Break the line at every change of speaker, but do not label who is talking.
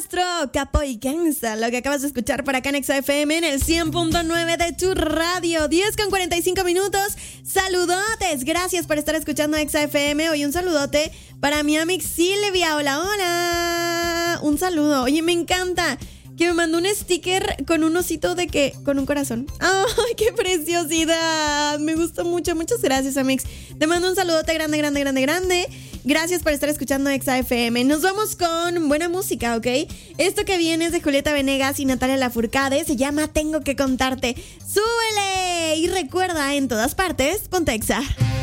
Capo y Gangsta, lo que acabas de escuchar por acá en Exa FM en el 100.9 de tu radio. 10:45. Saludotes, gracias por estar escuchando Exa FM. Hoy un saludote para mi amiga Silvia. Hola, hola. Un saludo. Oye, me encanta que me mandó un sticker con un osito con un corazón. ¡Ay, qué preciosidad! Me gustó mucho. Muchas gracias, Amix. Te mando un saludote grande. Gracias por estar escuchando Exa FM. Nos vamos con buena música, ¿ok? Esto que viene es de Julieta Venegas y Natalia Lafourcade. Se llama Tengo que contarte. ¡Súbele! Y recuerda, en todas partes, ponte Exa.